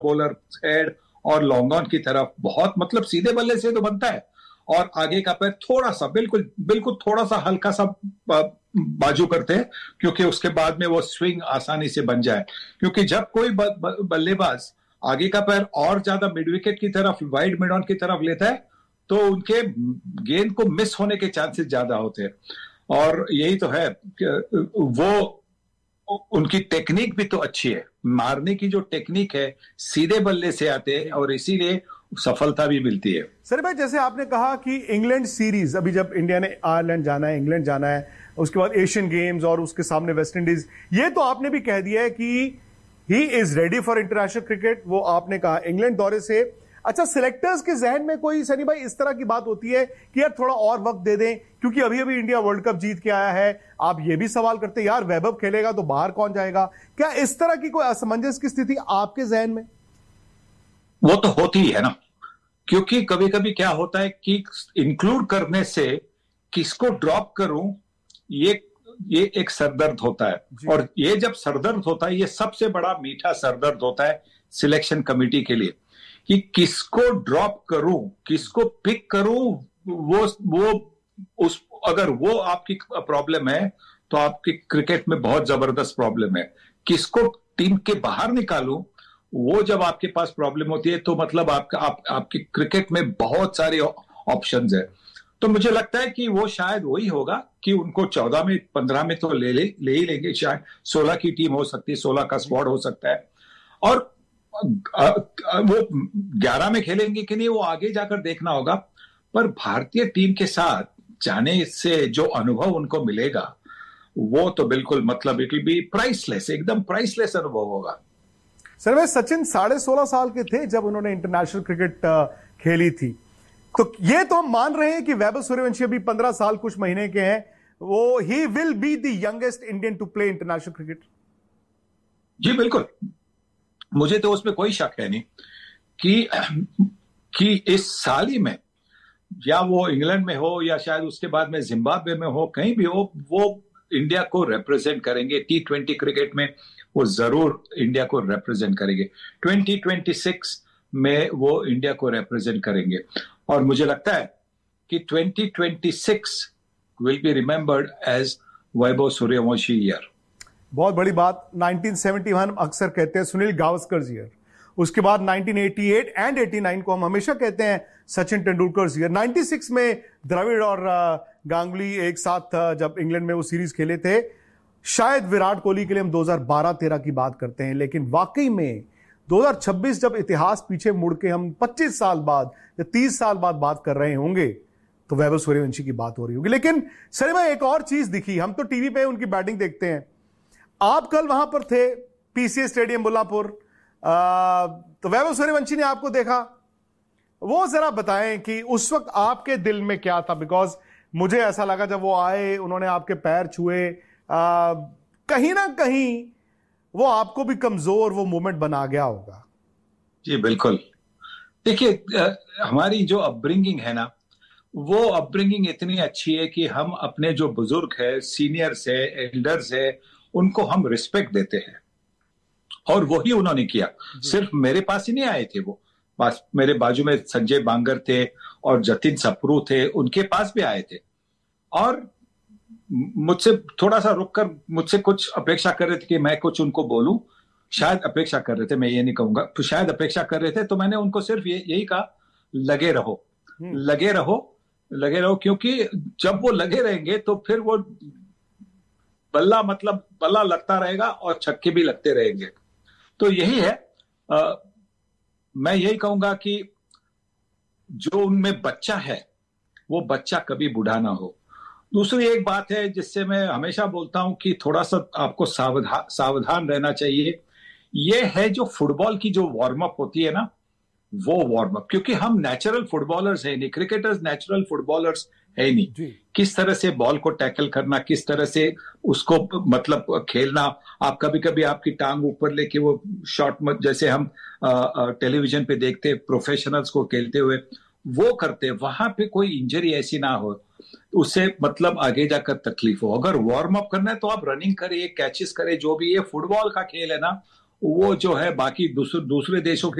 Bowler head और long on की तरफ बहुत मतलब सीधे बल्ले से तो बनता है, और आगे का पैर थोड़ा सा बिल्कुल बिल्कुल थोड़ा सा हल्का सा बाजू करते हैं, क्योंकि उसके बाद में वो स्विंग आसानी से बन जाए। क्योंकि जब कोई बल्लेबाज आगे का पैर और ज्यादा मिड विकेट की तरफ, वाइड मिड ऑन की तरफ लेता है, तो उनके गेंद को मिस होने के चांसेस ज्यादा होते हैं। और यही तो है, वो उनकी टेक्निक भी तो अच्छी है, मारने की जो टेक्निक है सीधे बल्ले से आते हैं, और इसीलिए सफलता भी मिलती है। सर भाई, जैसे आपने कहा कि इंग्लैंड सीरीज, अभी जब इंडिया ने आयरलैंड जाना है, इंग्लैंड जाना है, उसके बाद एशियन गेम्स और उसके सामने वेस्ट इंडीज, ये तो आपने भी कह दिया है कि he is ready for international cricket, वो आपने कहा इंग्लैंड दौरे से। अच्छा, सिलेक्टर्स के जहन में कोई सनी भाई इस तरह की बात होती है कि यार थोड़ा और वक्त दे दें, क्योंकि अभी अभी इंडिया वर्ल्ड कप जीत के आया है, आप ये भी सवाल करते यार वैभव खेलेगा तो बाहर कौन जाएगा, क्या इस तरह की कोई असमंजस की स्थिति आपके जहन में? वो तो होती ही है ना, क्योंकि कभी कभी क्या होता है कि इंक्लूड करने से किसको ड्रॉप करूं, ये एक सरदर्द होता है। और ये जब सरदर्द होता है, ये सबसे बड़ा मीठा सरदर्द होता है सिलेक्शन कमेटी के लिए, कि किसको ड्रॉप करूं, किसको पिक करूं। अगर वो आपकी प्रॉब्लम है तो आपकी क्रिकेट में बहुत जबरदस्त प्रॉब्लम है। किसको टीम के बाहर निकालूं, वो जब आपके पास प्रॉब्लम होती है, तो मतलब आपकी क्रिकेट में बहुत सारे ऑप्शंस है। तो मुझे लगता है कि वो शायद वही होगा कि उनको 14 में 15 में तो ले ही लेंगे, शायद 16 की टीम हो सकती है, 16 का स्क्वाड हो सकता है, और वो 11 में खेलेंगे कि नहीं वो आगे जाकर देखना होगा। पर भारतीय टीम के साथ जाने से जो अनुभव उनको मिलेगा, वो तो बिल्कुल मतलब इट विल बी प्राइसलेस, एकदम प्राइसलेस अनुभव होगा। सर भाई, सचिन 16.5 साल के थे जब उन्होंने इंटरनेशनल क्रिकेट खेली थी, तो ये तो हम मान रहे हैं कि वैभव सूर्यवंशी अभी 15 साल कुछ महीने के हैं, वो he will be the youngest Indian to play international cricket. जी बिल्कुल, मुझे तो उसमें कोई शक है नहीं कि इस साल ही में, या वो इंग्लैंड में हो या शायद उसके बाद में जिम्बाब्वे में हो, कहीं भी हो, वो इंडिया को रिप्रेजेंट करेंगे। T20 क्रिकेट में वो जरूर इंडिया को रिप्रेजेंट करेंगे। 2026 में वो इंडिया को रिप्रेजेंट करेंगे, और मुझे लगता है कि 2026 will be remembered as Vaibhav Suryavanshi year. बहुत बड़ी बात, 1971 अक्सर कहते हैं सुनील गावस्कर ईयर, उसके बाद 1988 एंड 89 को हम हमेशा कहते हैं सचिन तेंदुलकर ईयर। 96 में द्रविड़ और गांगुली एक साथ जब इंग्लैंड में वो सीरीज खेले थे, शायद विराट कोहली के लिए हम 2012-13 की बात करते हैं, लेकिन वाकई में 2026 जब इतिहास पीछे मुड़ के हम 25 साल बाद या 30 साल बाद बात कर रहे होंगे, तो वैभव सूर्यवंशी की बात हो रही होगी। लेकिन सर में एक और चीज दिखी, हम तो टीवी पे उनकी बैटिंग देखते हैं, आप कल वहां पर थे पीसीए स्टेडियम बुल्लापुर, तो वैभव सूर्यवंशी ने आपको देखा, वो जरा बताएं कि उस वक्त आपके दिल में क्या था, बिकॉज मुझे ऐसा लगा जब वो आए, उन्होंने आपके पैर छुए, कहीं ना कहीं वो आपको भी कमजोर वो मोमेंट बना गया होगा। जी बिल्कुल, देखिए हमारी जो अपब्रिंगिंग है ना, वो अपब्रिंगिंग इतनी अच्छी है कि हम अपने जो बुजुर्ग है, सीनियर्स है, एल्डर्स है, उनको हम रिस्पेक्ट देते हैं, और वही उन्होंने किया। सिर्फ मेरे पास ही नहीं आए थे वो, पास मेरे बाजू में संजय बांगर थे और जतिन सप्रू थे, उनके पास भी आए थे, और मुझसे थोड़ा सा रुककर मुझसे कुछ अपेक्षा कर रहे थे कि मैं कुछ उनको बोलूं, शायद अपेक्षा कर रहे थे, मैं ये नहीं कहूंगा, तो शायद अपेक्षा कर रहे थे। तो मैंने उनको सिर्फ यही कहा, लगे रहो, लगे रहो, लगे रहो, क्योंकि जब वो लगे रहेंगे तो फिर वो बल्ला लगता रहेगा और छक्के भी लगते रहेंगे। तो यही है, मैं यही कहूंगा कि जो उनमें बच्चा है, वो बच्चा कभी बूढ़ा ना हो। दूसरी एक बात है जिससे मैं हमेशा बोलता हूं कि थोड़ा सा आपको सावधान रहना चाहिए, ये है जो फुटबॉल की जो वार्म अप होती है ना, वो वार्म अप, क्योंकि हम नेचुरल फुटबॉलर्स है नहीं, क्रिकेटर्स नेचुरल फुटबॉलर्स है नहीं। किस तरह से बॉल को टैकल करना, किस तरह से उसको मतलब खेलना, आप कभी कभी आपकी टांग ऊपर लेके वो शॉट, जैसे हम टेलीविजन पे देखते प्रोफेशनल्स को खेलते हुए, वो करते, वहां पे कोई इंजरी ऐसी ना हो, उससे मतलब आगे जाकर तकलीफ हो। अगर वार्म अप करना है तो आप रनिंग करिए, कैचेस करिए, जो भी ये फुटबॉल का खेल है ना, वो जो है बाकी दूसरे देशों के